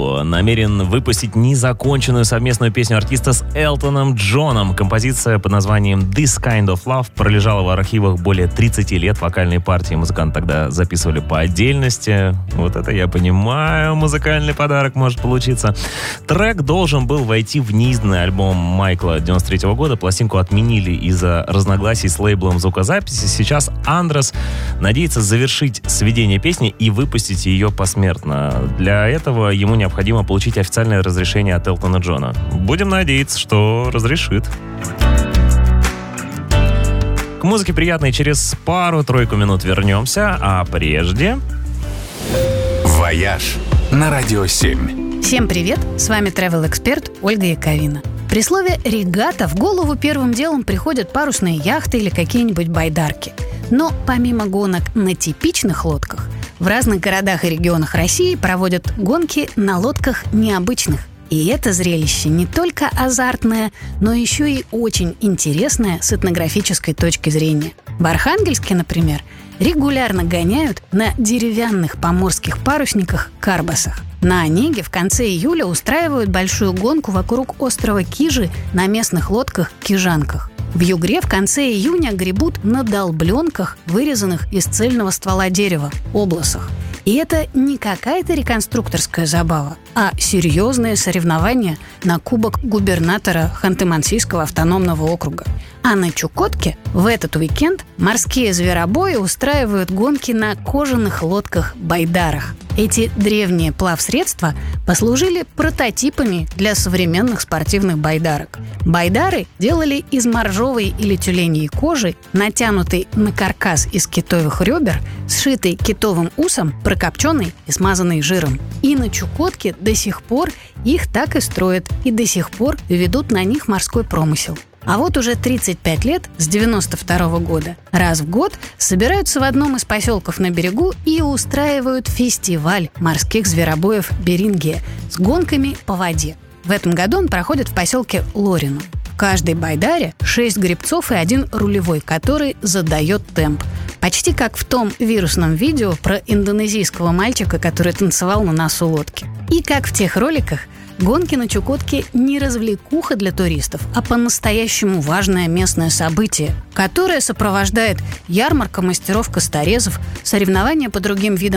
Шоу намерен выпустить незаконченную совместную песню артиста с Элтоном Джоном. Композиция под названием «This Kind of Love» пролежала в архивах более 30 лет. Вокальные партии музыканты тогда записывали по отдельности. Вот это я понимаю, музыкальный подарок может получиться. Трек должен был войти в неизданный альбом Майкла 93 года. Пластинку отменили из-за разногласий с лейблом звукозаписи. Сейчас Андрес надеется завершить сведение песни и выпустить ее посмертно. Для этого ему необходимо получить официальное разрешение от Элтона Джона. Будем надеяться, что разрешит. К музыке приятной через пару-тройку минут вернемся, а прежде... «Вояж» на Радио 7. Всем привет, с вами travel-эксперт Ольга Яковина. При слове «регата» в голову первым делом приходят парусные яхты или какие-нибудь байдарки. Но помимо гонок на типичных лодках, в разных городах и регионах России проводят гонки на лодках необычных. И это зрелище не только азартное, но еще и очень интересное с этнографической точки зрения. В Архангельске, например, регулярно гоняют на деревянных поморских парусниках «Карбасах». На Онеге в конце июля устраивают большую гонку вокруг острова Кижи на местных лодках «Кижанках». В Югре в конце июня гребут на долбленках, вырезанных из цельного ствола дерева – обласах. И это не какая-то реконструкторская забава, а серьезное соревнование на кубок губернатора Ханты-Мансийского автономного округа. А на Чукотке в этот уикенд морские зверобои устраивают гонки на кожаных лодках-байдарах. Эти древние плавсредства послужили прототипами для современных спортивных байдарок. Байдары делали из моржовой или тюленьей кожи, натянутой на каркас из китовых ребер, сшитой китовым усом, прокопченной и смазанной жиром. И на Чукотке до сих пор их так и строят, и до сих пор ведут на них морской промысел. А вот уже 35 лет, с 92 года, раз в год собираются в одном из поселков на берегу и устраивают фестиваль морских зверобоев Берингия с гонками по воде. В этом году он проходит в поселке Лорино. В каждой байдаре 6 гребцов и 1 рулевой, который задает темп. Почти как в том вирусном видео про индонезийского мальчика, который танцевал на носу лодки. И как в тех роликах, гонки на Чукотке не развлекуха для туристов, а по-настоящему важное местное событие, которое сопровождает ярмарка мастеров-косторезов, соревнования по другим видам